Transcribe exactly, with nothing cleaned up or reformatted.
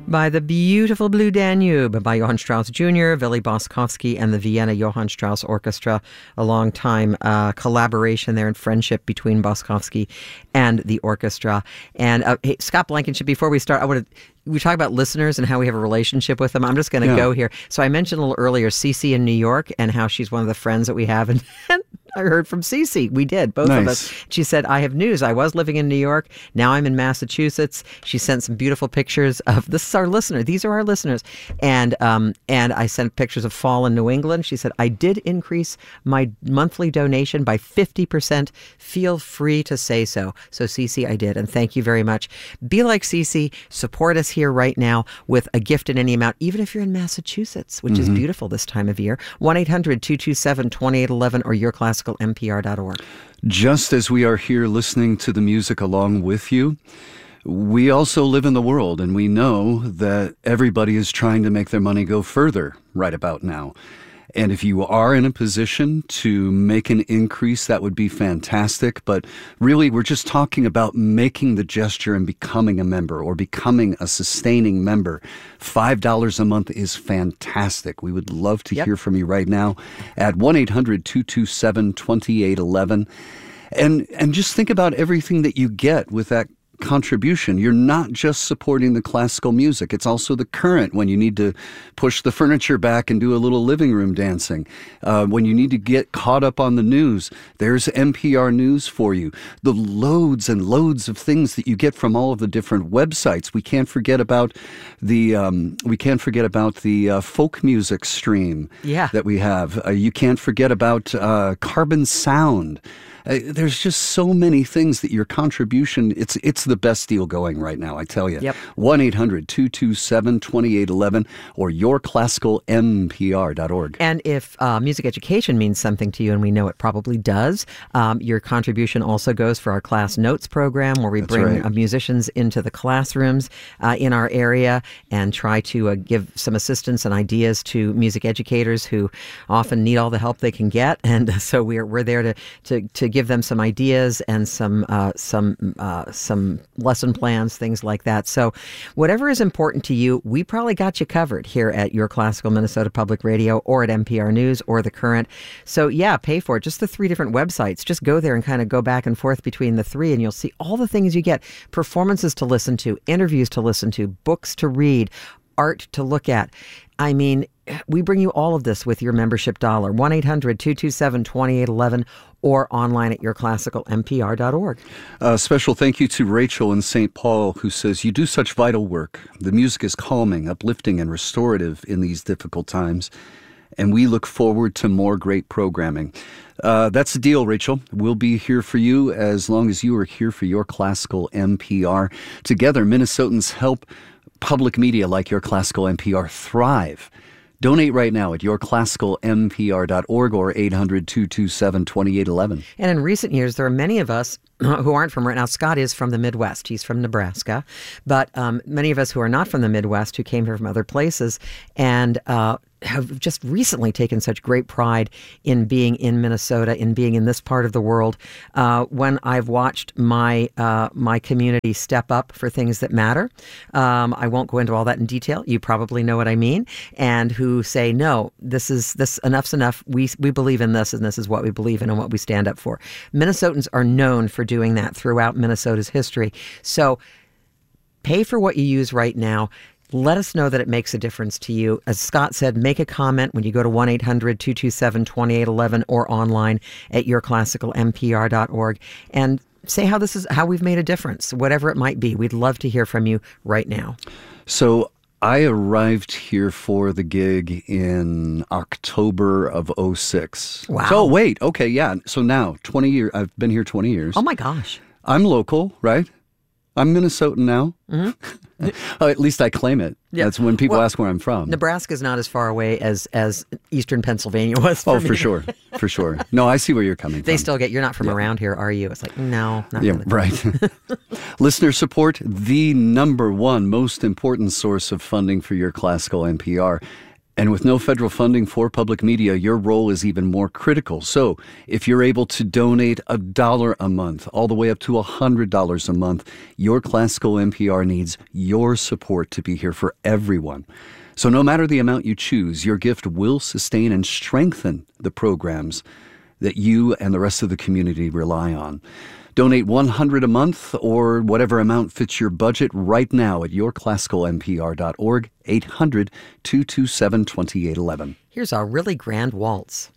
by the beautiful Blue Danube by Johann Strauss Junior, Willy Boskovsky, and the Vienna Johann Strauss Orchestra. A long time uh, collaboration there and friendship between Boskovsky and the orchestra. And uh, hey, Scott Blankenship, before we start, I want to we talk about listeners and how we have a relationship with them. I'm just going to yeah. go here. So I mentioned a little earlier Cece in New York and how she's one of the friends that we have. And I heard from Cece. We did, both nice. of us. She said, I have news. I was living in New York. Now I'm in Massachusetts. She sent some beautiful pictures of, this is our listener. These are our listeners. And um, and I sent pictures of fall in New England. She said, I did increase my monthly donation by fifty percent. Feel free to say so. So Cece, I did. And thank you very much. Be like Cece. Support us here right now with a gift in any amount, even if you're in Massachusetts, which mm-hmm. is beautiful this time of year. one eight hundred two two seven two eight one one or your classical M P R dot org. Just as we are here listening to the music along with you, we also live in the world, and we know that everybody is trying to make their money go further right about now. And if you are in a position to make an increase, that would be fantastic. But really, we're just talking about making the gesture and becoming a member or becoming a sustaining member. five dollars a month is fantastic. We would love to yep. hear from you right now at one eight hundred two two seven two eight one one. And, and just think about everything that you get with that contribution. You're not just supporting the classical music. It's also the current when you need to push the furniture back and do a little living room dancing. Uh, when you need to get caught up on the news, there's N P R News for you. The loads and loads of things that you get from all of the different websites. We can't forget about the um, we can't forget about the uh, folk music stream yeah. that we have. Uh, you can't forget about uh, Carbon Sound. Uh, there's just so many things that your contribution, it's it's the best deal going right now, I tell you. Yep. one eight hundred two two seven two eight one one or your classical M P R dot org. And if uh, music education means something to you, and we know it probably does, um, your contribution also goes for our class notes program, where we That's bring right. uh, musicians into the classrooms uh, in our area and try to uh, give some assistance and ideas to music educators who often need all the help they can get. And so we're we're there to to to give them some ideas and some uh, some uh, some lesson plans, things like that. So whatever is important to you, we probably got you covered here at Your Classical Minnesota Public Radio or at N P R News or The Current. So yeah, pay for it. Just the three different websites. Just go there and kind of go back and forth between the three, and you'll see all the things you get. Performances to listen to, interviews to listen to, books to read, art to look at. I mean, we bring you all of this with your membership dollar. one eight hundred two two seven two eight one one or online at your classical M P R dot org. A special thank you to Rachel in Saint Paul, who says, you do such vital work. The music is calming, uplifting, and restorative in these difficult times. And we look forward to more great programming. Uh, that's the deal, Rachel. We'll be here for you as long as you are here for Your Classical M P R. Together, Minnesotans help public media like Your Classical M P R thrive. Donate right now at your classical M P R dot org or eight hundred two two seven two eight one one. And in recent years, there are many of us who aren't from right now. Scott is from the Midwest. He's from Nebraska. But um, many of us who are not from the Midwest, who came here from other places, and uh, have just recently taken such great pride in being in Minnesota, in being in this part of the world. Uh, when I've watched my uh, my community step up for things that matter, um, I won't go into all that in detail. You probably know what I mean. And who say, no, this is this enough's enough. We we believe in this, and this is what we believe in and what we stand up for. Minnesotans are known for doing that throughout Minnesota's history. So pay for what you use right now. Let us know that it makes a difference to you. As Scott said, make a comment when you go to one eight hundred two two seven two eight one one or online at your classical M P R dot org and say how this is how we've made a difference, whatever it might be. We'd love to hear from you right now. So I arrived here for the gig in October of oh six. Wow. So wait, okay, yeah. So now, twenty years, I've been here twenty years. Oh my gosh. I'm local, right? I'm Minnesotan now. Mm-hmm. uh, at least I claim it. Yeah. That's when people well, ask where I'm from. Nebraska's not as far away as as eastern Pennsylvania was for Oh, me. for sure. For sure. No, I see where you're coming They from. still get, you're not from Yeah. around here, are you? It's like, no, not Yeah, really. right. Listener support, the number one most important source of funding for Your Classical N P R. And with no federal funding for public media, your role is even more critical. So if you're able to donate a dollar a month, all the way up to one hundred dollars a month, Your Classical N P R needs your support to be here for everyone. So no matter the amount you choose, your gift will sustain and strengthen the programs that you and the rest of the community rely on. Donate one hundred dollars a month or whatever amount fits your budget right now at your classical n p r dot org, eight hundred, two two seven, two eight one one. Here's our really grand waltz.